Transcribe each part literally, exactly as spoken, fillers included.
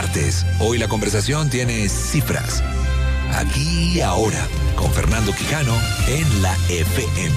martes. Hoy la conversación tiene cifras. Aquí y ahora, con Fernando Quijano en la F M.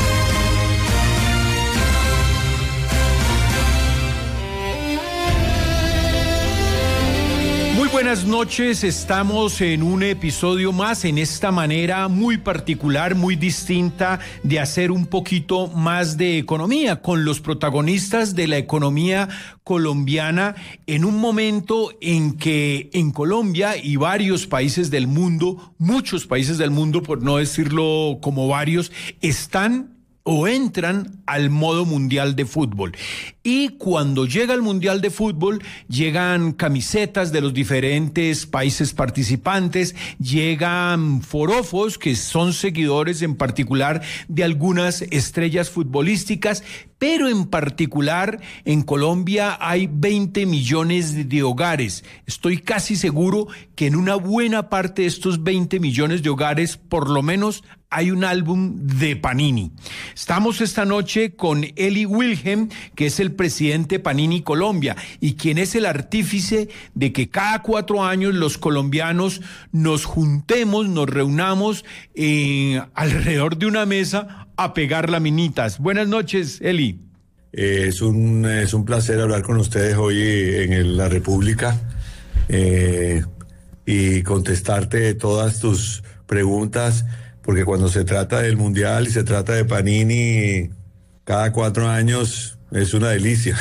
Muy buenas noches, estamos en un episodio más en esta manera muy particular, muy distinta de hacer un poquito más de economía con los protagonistas de la economía colombiana en un momento en que en Colombia y varios países del mundo, muchos países del mundo, por no decirlo como varios, están o entran al modo mundial de fútbol. Y cuando llega el mundial de fútbol, llegan camisetas de los diferentes países participantes, llegan forofos que son seguidores en particular de algunas estrellas futbolísticas, pero en particular en Colombia hay veinte millones de hogares. Estoy casi seguro que en una buena parte de estos veinte millones de hogares, por lo menos, hay un álbum de Panini. Estamos esta noche con Eli Wilhelm, que es el presidente Panini Colombia y quien es el artífice de que cada cuatro años los colombianos nos juntemos, nos reunamos eh, alrededor de una mesa a pegar laminitas. Buenas noches, Eli. Eh, es un es un placer hablar con ustedes hoy en el, la República eh, y contestarte todas tus preguntas, porque cuando se trata del Mundial y se trata de Panini, cada cuatro años es una delicia.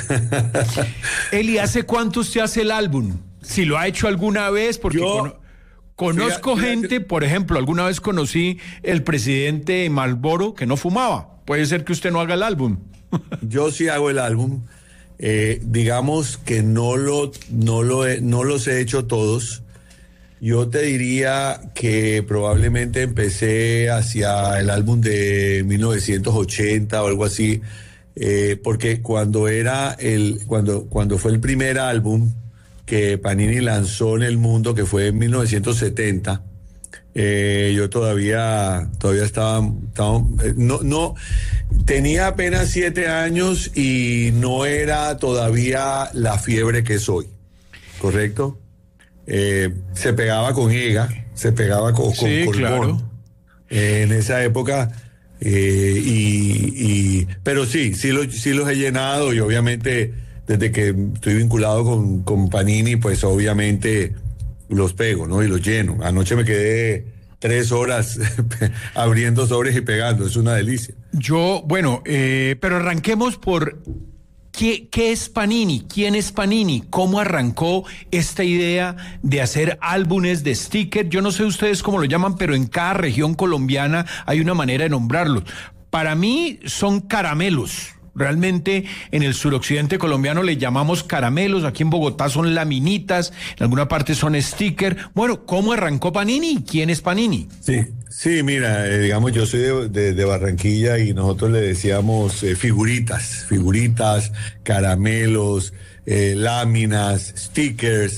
Eli, ¿hace cuánto usted hace el álbum? Si lo ha hecho alguna vez, porque Yo, con, conozco fíjate, gente, fíjate. por ejemplo, alguna vez conocí el presidente Marlboro que no fumaba. Puede ser que usted no haga el álbum. Yo sí hago el álbum. Eh, digamos que no lo, no lo he, no los he hecho todos. Yo te diría que probablemente empecé hacia el álbum de mil novecientos ochenta o algo así, eh, porque cuando era el, cuando, cuando fue el primer álbum que Panini lanzó en el mundo, que fue en mil novecientos setenta, eh, yo todavía, todavía estaba, estaba eh, no, no, tenía apenas siete años y no era todavía la fiebre que soy, ¿correcto? Eh, se pegaba con Ega, se pegaba con, con Sí, Colbón, claro. eh, en esa época, eh, y, y pero sí, sí, lo, sí los he llenado, y obviamente desde que estoy vinculado con, con Panini, pues obviamente los pego, ¿no? Y los lleno. Anoche me quedé tres horas abriendo sobres y pegando, es una delicia. Yo, bueno, eh, pero arranquemos por ¿qué, qué es Panini? ¿Quién es Panini? ¿Cómo arrancó esta idea de hacer álbumes de sticker? Yo no sé ustedes cómo lo llaman, pero en cada región colombiana hay una manera de nombrarlos. Para mí son caramelos. Realmente en el suroccidente colombiano le llamamos caramelos, aquí en Bogotá son laminitas, en alguna parte son sticker. Bueno, ¿cómo arrancó Panini? ¿Quién es Panini? Sí, sí, mira, eh, digamos, yo soy de, de, de Barranquilla y nosotros le decíamos eh, figuritas, figuritas, caramelos, eh, láminas, stickers.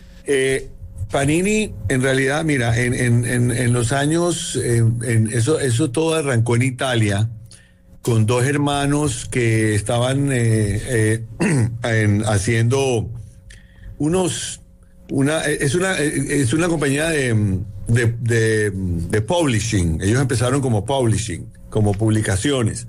Eh, Panini, en realidad, mira, en, en, en, en los años, en, en eso, eso todo arrancó en Italia, con dos hermanos que estaban eh, eh, en, haciendo unos, una, es una, es una compañía de, de, de, de publishing. Ellos empezaron como publishing, como publicaciones.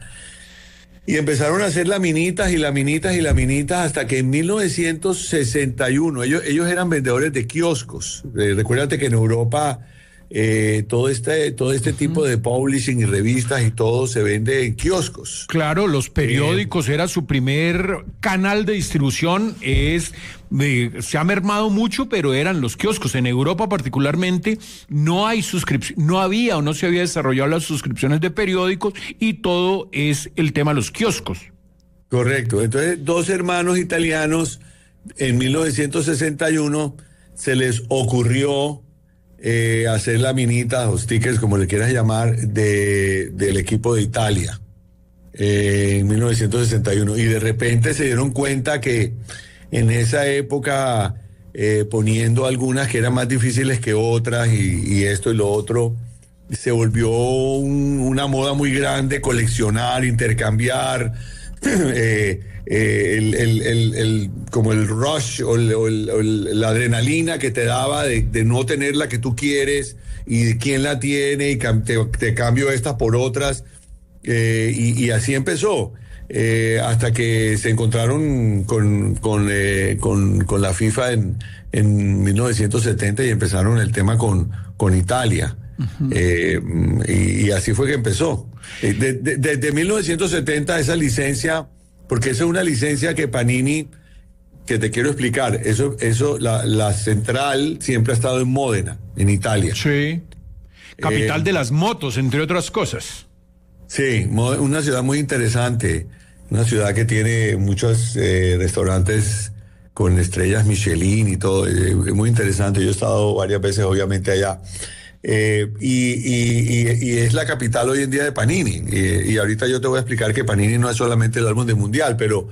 Y empezaron a hacer laminitas y laminitas y laminitas hasta que en mil novecientos sesenta y uno, ellos, ellos eran vendedores de kioscos. Eh, recuérdate que en Europa Eh, todo este todo este tipo de publishing y revistas y todo se vende en kioscos. Claro, los periódicos eh, era su primer canal de distribución, es eh, se ha mermado mucho, pero eran los kioscos. En Europa particularmente no hay suscripción, no había o no se había desarrollado las suscripciones de periódicos y todo es el tema de los kioscos. Correcto. Entonces, dos hermanos italianos en mil novecientos sesenta y uno se les ocurrió Eh, hacer laminitas o stickers, como le quieras llamar, de, del equipo de Italia eh, en mil novecientos sesenta y uno, y de repente se dieron cuenta que en esa época eh, poniendo algunas que eran más difíciles que otras y, y esto y lo otro, se volvió un, una moda muy grande coleccionar, intercambiar, eh, eh, el, el, el, el, como el rush o, el, o, el, o el, la adrenalina que te daba de, de no tener la que tú quieres y de quién la tiene y te, te cambio estas por otras, eh, y, y así empezó. Eh, hasta que se encontraron con, con, eh, con, con la FIFA en, en mil novecientos setenta y empezaron el tema con, con Italia. Uh-huh. eh, y, y así fue que empezó. Eh, de, de, desde mil novecientos setenta esa licencia, porque esa es una licencia que Panini, que te quiero explicar, eso, eso la, la central siempre ha estado en Módena, en Italia. Sí. Capital eh, de las motos, entre otras cosas. Sí, una ciudad muy interesante, una ciudad que tiene muchos eh, restaurantes con estrellas Michelin y todo, es muy interesante. Yo he estado varias veces, obviamente, allá. Eh, y, y, y, y es la capital hoy en día de Panini. Y, y ahorita yo te voy a explicar que Panini no es solamente el álbum de Mundial, pero,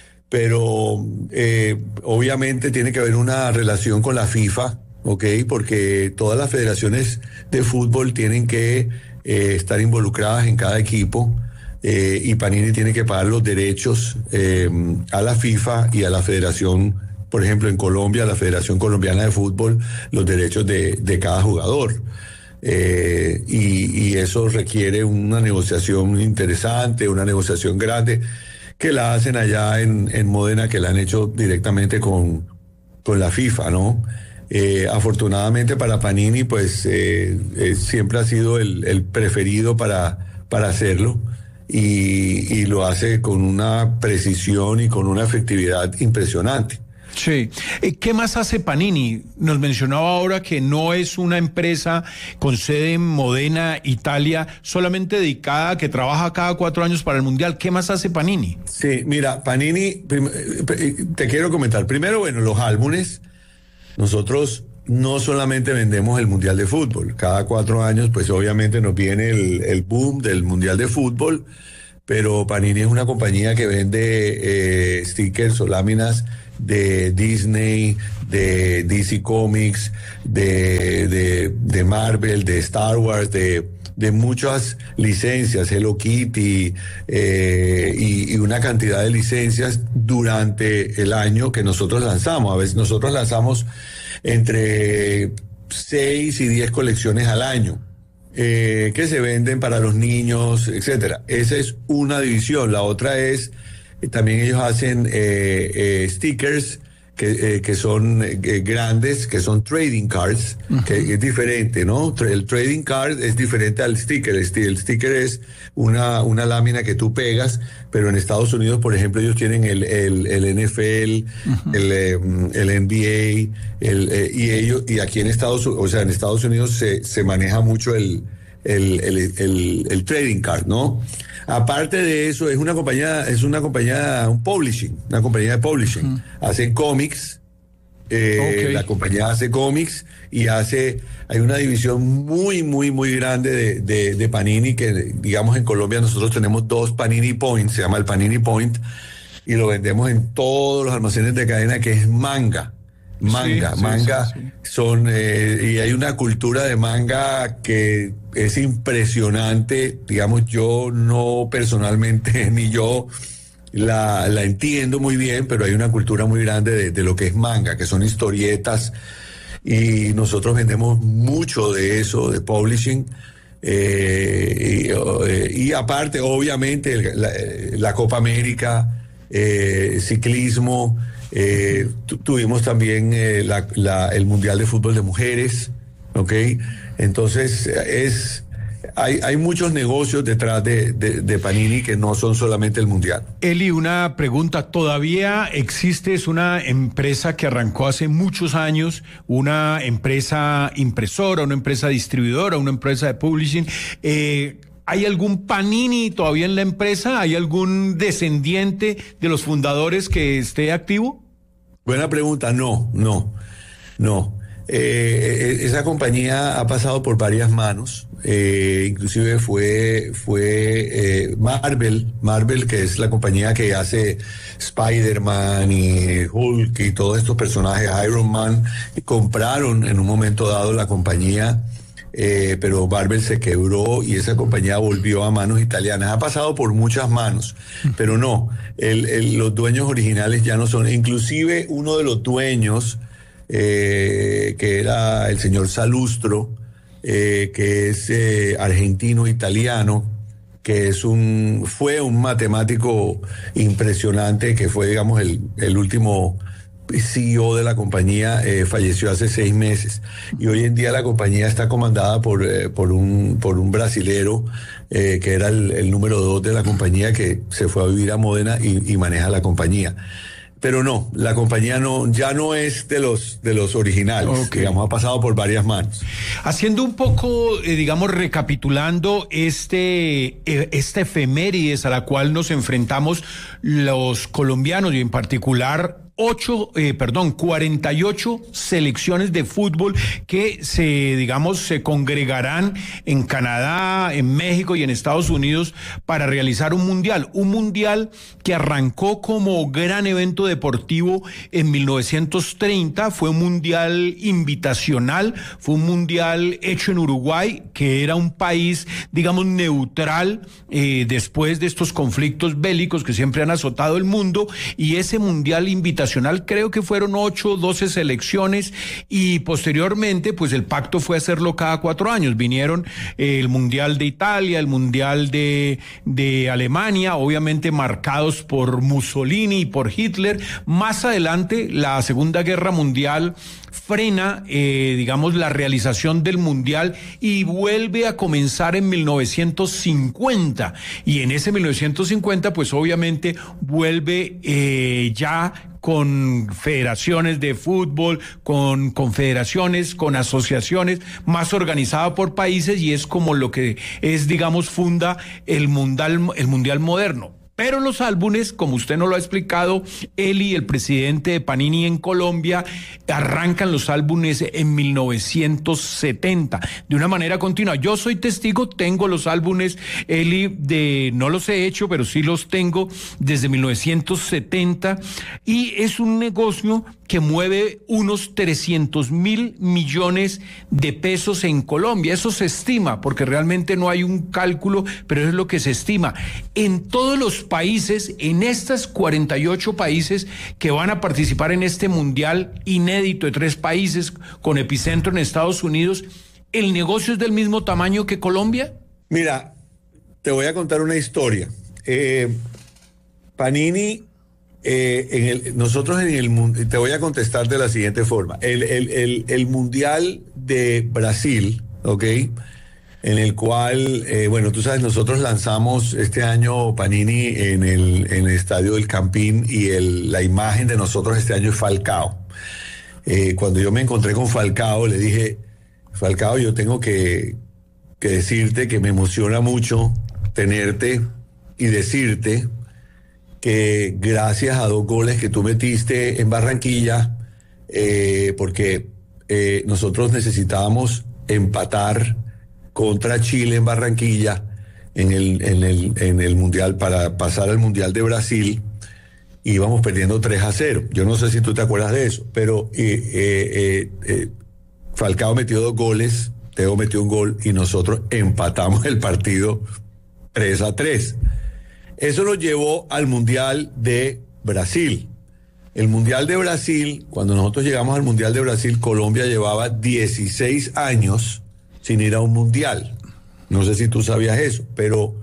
pero eh, obviamente tiene que haber una relación con la FIFA, ¿ok? Porque todas las federaciones de fútbol tienen que eh, estar involucradas en cada equipo. Eh, y Panini tiene que pagar los derechos eh, a la FIFA y a la Federación, por ejemplo, en Colombia, la Federación Colombiana de Fútbol, los derechos de, de cada jugador. Eh, y, y eso requiere una negociación interesante, una negociación grande, que la hacen allá en, en Módena, que la han hecho directamente con, con la FIFA, ¿no? Eh, afortunadamente para Panini, pues eh, eh, siempre ha sido el, el preferido para, para hacerlo. Y, y lo hace con una precisión y con una efectividad impresionante. Sí. ¿Qué más hace Panini? Nos mencionaba ahora que no es una empresa con sede en Módena, Italia, solamente dedicada a que trabaja cada cuatro años para el Mundial. ¿Qué más hace Panini? Sí, mira, Panini, te quiero comentar. Primero, bueno, los álbumes. Nosotros no solamente vendemos el Mundial de Fútbol, cada cuatro años pues obviamente nos viene el, el boom del Mundial de Fútbol, pero Panini es una compañía que vende eh, stickers o láminas de Disney, de D C Comics, de, de, de Marvel, de Star Wars, de, de muchas licencias, Hello Kitty, eh, y, y una cantidad de licencias durante el año que nosotros lanzamos. A veces nosotros lanzamos entre seis y diez colecciones al año, eh, que se venden para los niños, etcétera. Esa es una división. La otra es, eh, también ellos hacen eh, eh, stickers que, eh, que son eh, grandes, que son trading cards, uh-huh. que es diferente, ¿no? El trading card es diferente al sticker. El, el sticker es una, una lámina que tú pegas, pero en Estados Unidos, por ejemplo, ellos tienen el, el, el N F L, uh-huh. el, el N B A, el, eh, y ellos, y aquí en Estados Unidos, o sea, en Estados Unidos se, se maneja mucho el, el, el, el, el trading card, ¿no? Aparte de eso, es una compañía, es una compañía, un publishing, una compañía de publishing. Uh-huh. Hacen cómics, eh, okay. La compañía hace cómics y hace, hay una división muy, muy, muy grande de, de, de Panini, que digamos en Colombia nosotros tenemos dos Panini Point, se llama el Panini Point, y lo vendemos en todos los almacenes de cadena, que es manga. Manga, sí, manga, sí, sí, sí. son, eh, y hay una cultura de manga que es impresionante, digamos, yo no personalmente, ni yo la, la entiendo muy bien, pero hay una cultura muy grande de, de lo que es manga, que son historietas, y nosotros vendemos mucho de eso, de publishing, eh, y, y aparte, obviamente, la, la Copa América, eh, ciclismo. Eh, tu, tuvimos también eh, la, la, el Mundial de Fútbol de Mujeres, ¿ok? Entonces, es, hay, hay muchos negocios detrás de, de, de Panini que no son solamente el Mundial. Eli, una pregunta, ¿todavía existe? Es una empresa que arrancó hace muchos años, una empresa impresora, una empresa distribuidora, una empresa de publishing. Eh, ¿Hay algún Panini todavía en la empresa? ¿Hay algún descendiente de los fundadores que esté activo? Buena pregunta. No, no, no. Eh, esa compañía ha pasado por varias manos. Eh, inclusive fue, fue eh, Marvel, Marvel, que es la compañía que hace Spider-Man y Hulk y todos estos personajes, Iron Man, compraron en un momento dado la compañía eh, pero Barber se quebró y esa compañía volvió a manos italianas. Ha pasado por muchas manos, pero no, el, el, los dueños originales ya no son. Inclusive uno de los dueños, eh, que era el señor Salustro, eh, que es eh, argentino-italiano, que es un, fue un matemático impresionante, que fue, digamos, el, el último C E O de la compañía, eh, falleció hace seis meses. Y hoy en día la compañía está comandada por, eh, por, un, por un brasilero, eh, que era el, el número dos de la compañía, que se fue a vivir a Módena y, y maneja la compañía. Pero no, la compañía no, ya no es de los, de los originales, okay. Digamos, ha pasado por varias manos. Haciendo un poco, eh, digamos, recapitulando este, eh, esta efemérides a la cual nos enfrentamos los colombianos y en particular ocho, eh, perdón, cuarenta y ocho selecciones de fútbol que se, digamos, se congregarán en Canadá, en México y en Estados Unidos para realizar un mundial, un mundial que arrancó como gran evento deportivo en mil novecientos treinta, fue un mundial invitacional, fue un mundial hecho en Uruguay, que era un país, digamos, neutral, eh, después de estos conflictos bélicos que siempre han azotado el mundo, y ese mundial invitacional creo que fueron ocho, doce selecciones, y posteriormente pues el pacto fue hacerlo cada cuatro años. Vinieron eh, el Mundial de Italia, el Mundial de, de Alemania, obviamente marcados por Mussolini y por Hitler. Más adelante la Segunda Guerra Mundial frena, eh, digamos, la realización del Mundial y vuelve a comenzar en mil novecientos cincuenta. Y en ese mil novecientos cincuenta, pues obviamente vuelve eh, ya con federaciones de fútbol, con confederaciones, con asociaciones, más organizada por países, y es como lo que es, digamos, funda el mundial, el mundial moderno. Pero los álbumes, como usted nos lo ha explicado, Eli, el presidente de Panini en Colombia, arrancan los álbumes en mil novecientos setenta, de una manera continua. Yo soy testigo, tengo los álbumes, Eli, de, no los he hecho, pero sí los tengo desde mil novecientos setenta, y es un negocio que mueve unos trescientos mil millones de pesos en Colombia. Eso se estima, porque realmente no hay un cálculo, pero es lo que se estima. En todos los países, en estas cuarenta y ocho países que van a participar en este mundial inédito de tres países con epicentro en Estados Unidos, ¿el negocio es del mismo tamaño que Colombia? Mira, te voy a contar una historia. Eh, Panini... Eh, en el, nosotros en el, te voy a contestar de la siguiente forma. El, el, el, el Mundial de Brasil, ¿ok? En el cual, eh, bueno, tú sabes, nosotros lanzamos este año Panini en el, en el Estadio del Campín, y el, la imagen de nosotros este año es Falcao. Eh, cuando yo me encontré con Falcao, le dije, Falcao, yo tengo que, que decirte que me emociona mucho tenerte y decirte que gracias a dos goles que tú metiste en Barranquilla, eh, porque eh, nosotros necesitábamos empatar contra Chile en Barranquilla en el, en el, en el Mundial, para pasar al Mundial de Brasil, y íbamos perdiendo tres a cero. Yo no sé si tú te acuerdas de eso, pero eh, eh, eh, Falcao metió dos goles, Teo metió un gol, y nosotros empatamos el partido tres a tres. Eso nos llevó al Mundial de Brasil. El Mundial de Brasil, cuando nosotros llegamos al Mundial de Brasil, Colombia llevaba dieciséis años sin ir a un Mundial. No sé si tú sabías eso, pero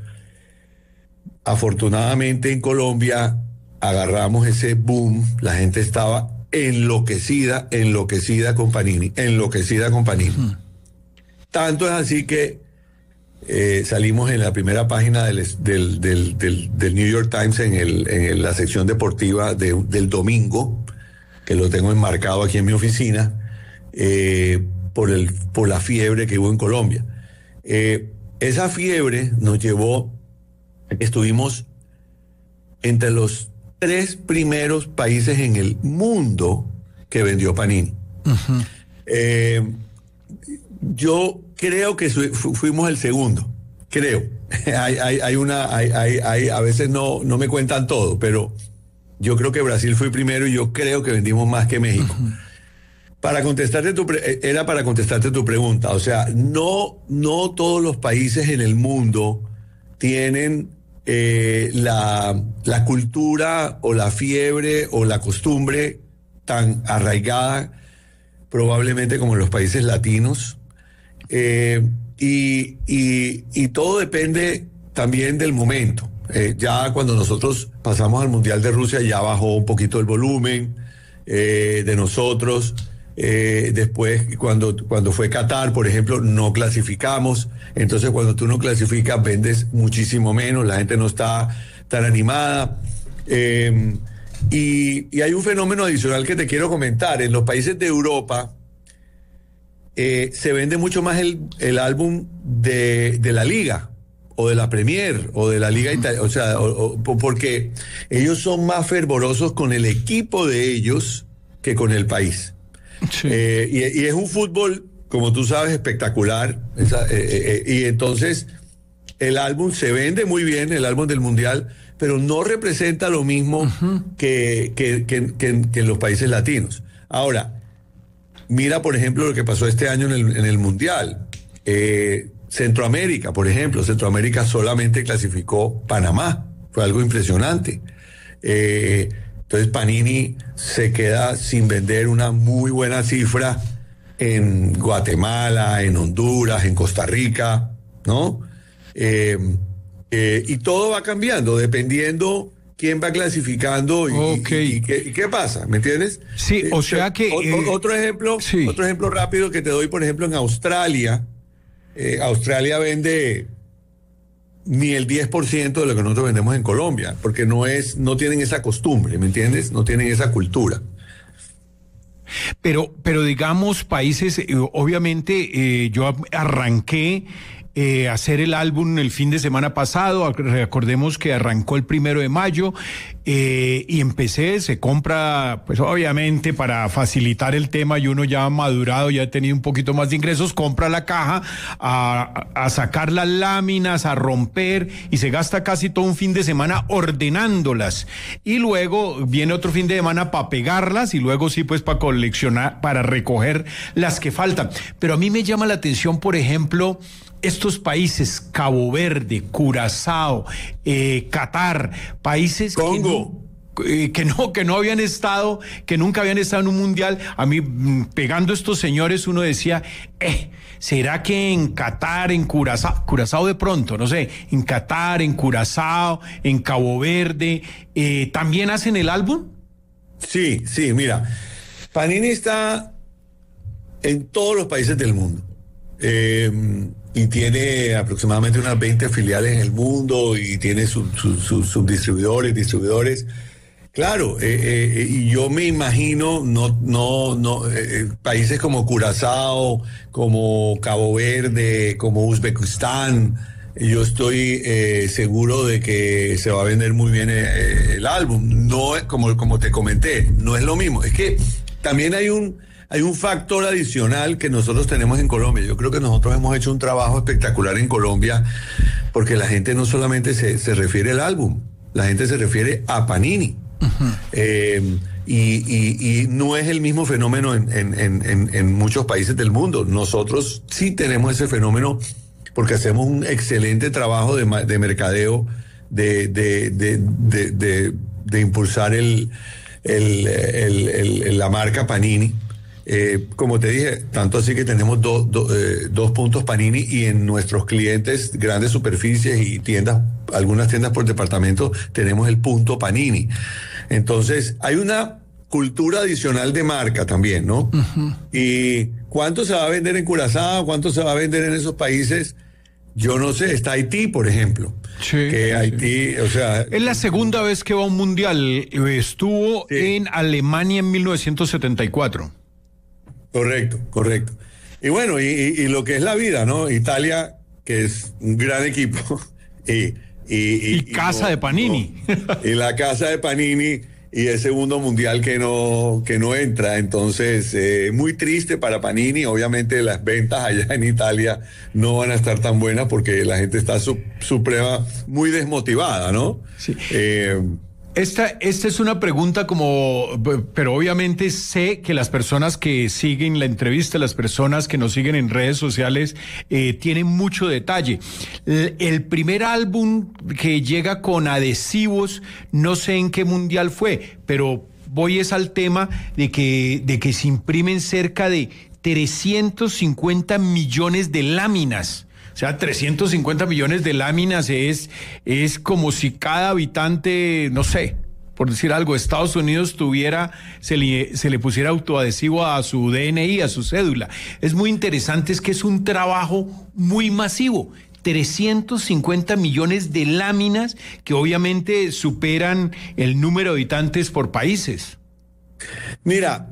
afortunadamente en Colombia agarramos ese boom. La gente estaba enloquecida, enloquecida con Panini, enloquecida con Panini. Uh-huh. Tanto es así que Eh, salimos en la primera página del, del, del, del, del New York Times, en, el, en la sección deportiva de, del domingo, que lo tengo enmarcado aquí en mi oficina, eh, por, el, por la fiebre que hubo en Colombia. Eh, esa fiebre nos llevó, estuvimos entre los tres primeros países en el mundo que vendió Panini. Uh-huh. Eh, yo creo que fu- fuimos el segundo, creo. hay, hay, hay una, hay, hay, hay, a veces no, no me cuentan todo, pero yo creo que Brasil fue primero, y yo creo que vendimos más que México. Uh-huh. Para contestarte tu pre- era para contestarte tu pregunta. O sea, no, no todos los países en el mundo tienen eh, la, la cultura o la fiebre o la costumbre tan arraigada probablemente como en los países latinos. Eh, y, y, y todo depende también del momento. Eh, ya cuando nosotros pasamos al Mundial de Rusia ya bajó un poquito el volumen eh, de nosotros. Eh, después, cuando, cuando fue Qatar, por ejemplo, no clasificamos. Entonces, cuando tú no clasificas, vendes muchísimo menos. La gente no está tan animada. Eh, y, y hay un fenómeno adicional que te quiero comentar. En los países de Europa eh, se vende mucho más el, el álbum de, de la Liga o de la Premier o de la Liga Italiana. O sea, o, o, porque ellos son más fervorosos con el equipo de ellos que con el país. Sí. Eh, y, y es un fútbol, como tú sabes, espectacular. Esa, eh, eh, y entonces el álbum se vende muy bien, el álbum del Mundial, pero no representa lo mismo uh-huh. que, que, que, que, que en los países latinos. Ahora, mira, por ejemplo, lo que pasó este año en el, en el Mundial. Eh, Centroamérica, por ejemplo, Centroamérica solamente clasificó Panamá. Fue algo impresionante. Eh, Entonces Panini se queda sin vender una muy buena cifra en Guatemala, en Honduras, en Costa Rica, ¿no? Eh, eh, y todo va cambiando dependiendo quién va clasificando y, okay. y, y, y, qué, y qué pasa, ¿me entiendes? Sí, o sea que... O, eh, otro ejemplo, sí. otro ejemplo rápido que te doy, por ejemplo, en Australia. Eh, Australia vende ni el diez por ciento de lo que nosotros vendemos en Colombia, porque no es, no tienen esa costumbre, ¿me entiendes? No tienen esa cultura. Pero, pero digamos, países, eh, obviamente eh, yo arranqué eh, hacer el álbum el fin de semana pasado, recordemos que arrancó el primero de mayo, eh, y empecé, se compra, pues obviamente para facilitar el tema, y uno ya ha madurado, ya ha tenido un poquito más de ingresos, compra la caja a, a sacar las láminas, a romper, y se gasta casi todo un fin de semana ordenándolas, y luego viene otro fin de semana para pegarlas, y luego sí pues para coleccionar, para recoger las que faltan. Pero a mí me llama la atención, por ejemplo, estos países, Cabo Verde, Curazao, eh, Qatar, países Congo. Que no, eh, que no, que no habían estado, que nunca habían estado en un mundial. A mí, pegando estos señores, uno decía, eh, ¿será que en Qatar, en Curazao, Curazao de pronto, no sé, en Qatar, en Curazao, en Cabo Verde, eh, también hacen el álbum? Sí, sí, mira, Panini está en todos los países del mundo. Eh, y tiene aproximadamente unas veinte filiales en el mundo y tiene sus su, su, subdistribuidores, distribuidores. Claro, eh, eh, y yo me imagino no, no, no, eh, países como Curazao, como Cabo Verde, como Uzbekistán. Yo estoy eh, seguro de que se va a vender muy bien eh, el álbum. No es como, como te comenté, no es lo mismo. Es que también hay un Hay un factor adicional que nosotros tenemos en Colombia. Yo creo que nosotros hemos hecho un trabajo espectacular en Colombia, porque la gente no solamente se, se refiere al álbum, la gente se refiere a Panini. Uh-huh. Eh, y, y, y no es el mismo fenómeno en, en, en, en muchos países del mundo. Nosotros sí tenemos ese fenómeno porque hacemos un excelente trabajo de, de mercadeo, de, de, de, de, de, de impulsar el, el, el, el, el, la marca Panini. Eh, como te dije, tanto así que tenemos do, do, eh, dos puntos Panini, y en nuestros clientes, grandes superficies y tiendas, algunas tiendas por departamento, tenemos el punto Panini. Entonces, hay una cultura adicional de marca también, ¿no? Uh-huh. ¿Y cuánto se va a vender en Curazao? ¿Cuánto se va a vender en esos países? Yo no sé, está Haití, por ejemplo. Sí, que Haití, sí. o sea... Es la segunda vez que va a un mundial. Estuvo sí. en Alemania en mil novecientos setenta y cuatro. Correcto, correcto. Y bueno, y, y, y lo que es la vida, ¿no? Italia, que es un gran equipo. y, y, y, y casa no, de Panini. No, y la casa de Panini, y el segundo mundial que no, que no entra. Entonces, eh, muy triste para Panini. Obviamente las ventas allá en Italia no van a estar tan buenas porque la gente está su, suprema, muy desmotivada, ¿no? Sí. Eh, Esta, esta es una pregunta como, pero obviamente sé que las personas que siguen la entrevista, las personas que nos siguen en redes sociales, eh, tienen mucho detalle. El, el primer álbum que llega con adhesivos, no sé en qué mundial fue, pero voy es al tema de que, de que se imprimen cerca de trescientos cincuenta millones de láminas. O sea, trescientos cincuenta millones de láminas es, es como si cada habitante, no sé, por decir algo, Estados Unidos tuviera, se le, se le pusiera autoadhesivo a su D N I, a su cédula. Es muy interesante, es que es un trabajo muy masivo. trescientos cincuenta millones de láminas que obviamente superan el número de habitantes por países. Mira,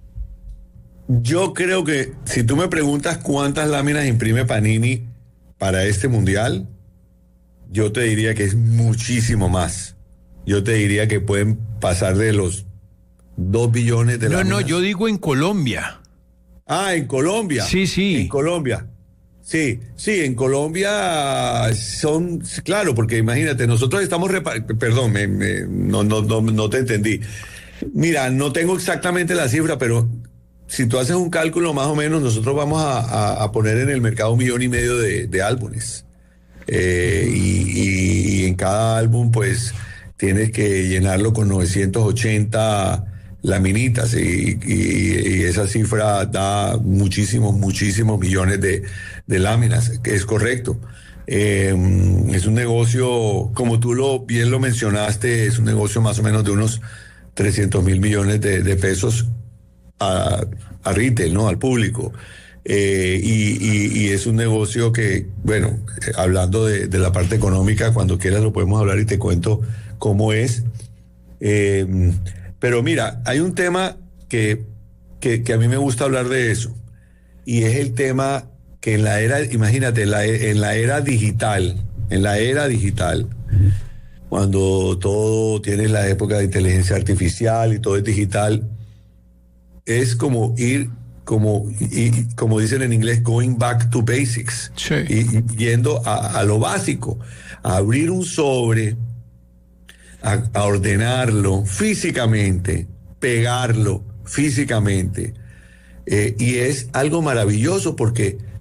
yo creo que si tú me preguntas cuántas láminas imprime Panini para este mundial, yo te diría que es muchísimo más. Yo te diría que pueden pasar de los dos billones de láminas. No, no, yo digo en Colombia. Ah, en Colombia. Sí, sí. En Colombia. Sí, sí, en Colombia son, claro, porque imagínate, nosotros estamos, repa- perdón, me, me, no, no, no, no te entendí. Mira, no tengo exactamente la cifra, pero si tú haces un cálculo más o menos, nosotros vamos a, a, a poner en el mercado un millón y medio de, de álbumes. Eh, y, y, y en cada álbum, pues, tienes que llenarlo con novecientos ochenta laminitas y, y, y esa cifra da muchísimos, muchísimos millones de, de láminas, que es correcto. Eh, es un negocio, como tú lo bien lo mencionaste, es un negocio más o menos de unos trescientos mil millones de, de pesos a, a retail, ¿no? Al público. Eh, y, y, y es un negocio que, bueno, eh, hablando de, de la parte económica, cuando quieras lo podemos hablar y te cuento cómo es. Eh, pero mira, hay un tema que, que, que a mí me gusta hablar de eso, y es el tema que en la era, imagínate, en la, en la era digital, en la era digital, cuando todo tiene la época de inteligencia artificial y todo es digital, es como ir, como, y, como dicen en inglés, going back to basics, Sí. y, y yendo a, a lo básico, a abrir un sobre, a, a ordenarlo físicamente, pegarlo físicamente, eh, y es algo maravilloso porque